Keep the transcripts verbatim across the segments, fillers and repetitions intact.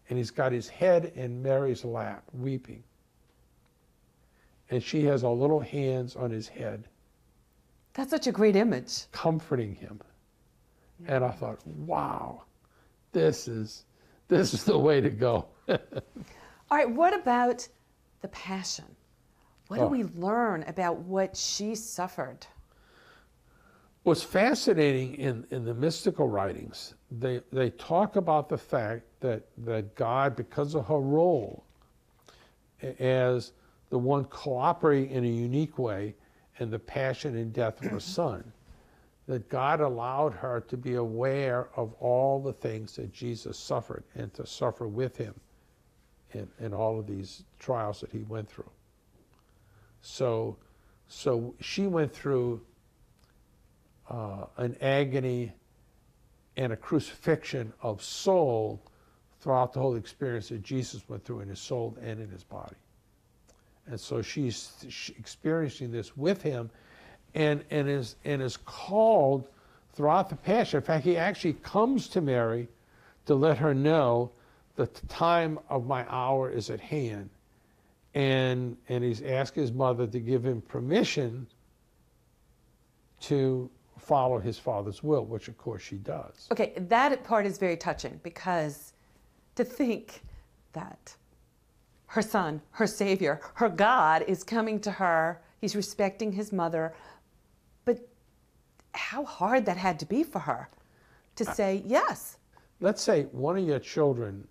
and he's got his head in Mary's lap, weeping. And she has her little hands on his head. That's such a great image. Comforting him. Yeah. And I thought, wow, this is, this is the way to go. All right, what about the Passion? What oh. do we learn about what she suffered? What's fascinating in, in the mystical writings, they, they talk about the fact that, that God, because of her role as the one cooperating in a unique way in the passion and death of her son, that God allowed her to be aware of all the things that Jesus suffered and to suffer with him in, in all of these trials that he went through. So, so she went through uh, an agony and a crucifixion of soul throughout the whole experience that Jesus went through in his soul and in his body. And so she's, she's experiencing this with him, and, and, is, and is called throughout the Passion. In fact, he actually comes to Mary to let her know that the time of my hour is at hand. And, and he's asked his mother to give him permission to follow his father's will, which of course she does. Okay, that part is very touching, because to think that her son, her Savior, her God is coming to her, he's respecting his mother, but how hard that had to be for her to say yes. Let's say one of your children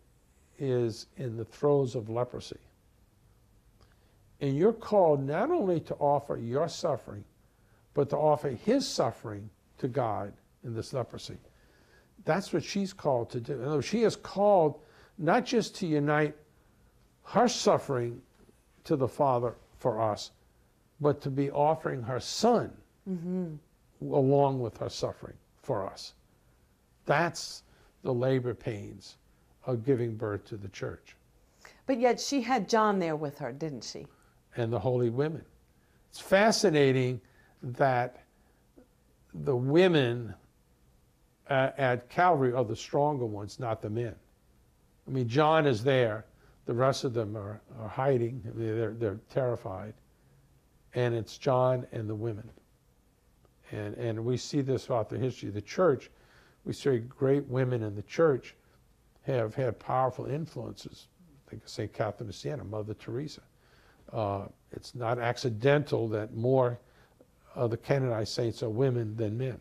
is in the throes of leprosy, and you're called not only to offer your suffering, but to offer his suffering to God in this leprosy. That's what she's called to do. In other words, she is called not just to unite her suffering to the Father for us, but to be offering her son mm-hmm. along with her suffering for us. That's the labor pains of giving birth to the church. But yet she had John there with her, didn't she? And the holy women. It's fascinating that the women at, at Calvary are the stronger ones, not the men. I mean, John is there. The rest of them are, are hiding. They're, they're terrified. And it's John and the women. And, and we see this throughout the history of the church. We see great women in the church have had powerful influences. Think of Saint Catherine of Siena, Mother Teresa. Uh, it's not accidental that more of the Canaanite saints are women than men.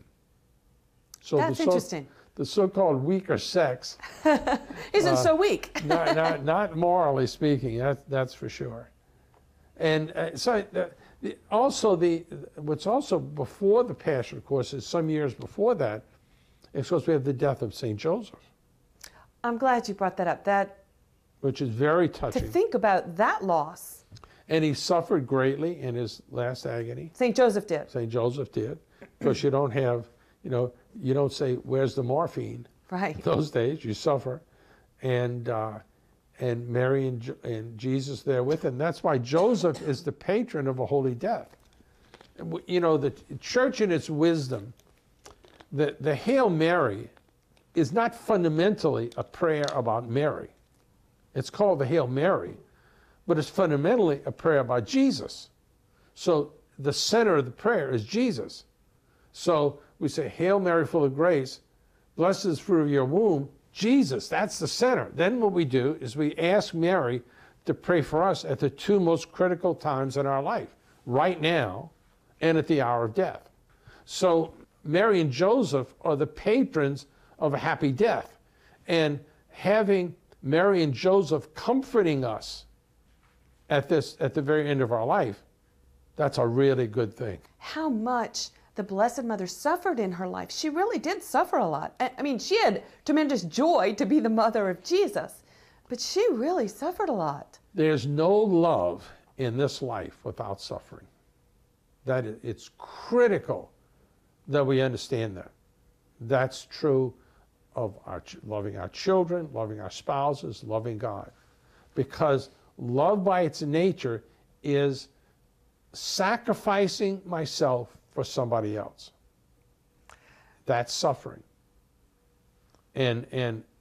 So That's the so, interesting. The so-called weaker sex isn't uh, so weak. not, not, not morally speaking, that, that's for sure. And uh, so uh, the, also the what's also before the Passion, of course, is some years before that. It's because we have the death of Saint Joseph. I'm glad you brought that up. That which is very touching. To think about that loss. And he suffered greatly in his last agony. Saint Joseph did. Saint Joseph did. Because you don't have, you know, you don't say, where's the morphine? Right. Those days, you suffer. And uh, and Mary and, and Jesus there with him. That's why Joseph is the patron of a holy death. You know, the church in its wisdom, the, the Hail Mary is not fundamentally a prayer about Mary. It's called the Hail Mary, but it's fundamentally a prayer about Jesus. So the center of the prayer is Jesus. So we say, Hail Mary, full of grace, blessed is the fruit of your womb, Jesus, that's the center. Then what we do is we ask Mary to pray for us at the two most critical times in our life, right now and at the hour of death. So Mary and Joseph are the patrons of a happy death. And having Mary and Joseph comforting us at this, at the very end of our life, that's a really good thing. How much the Blessed Mother suffered in her life. She really did suffer a lot. I mean, she had tremendous joy to be the mother of Jesus, but she really suffered a lot. There's no love in this life without suffering. That is, it's critical that we understand that. That's true of our loving our children, loving our spouses, loving God. Because love by its nature is sacrificing myself for somebody else. That's suffering. And, and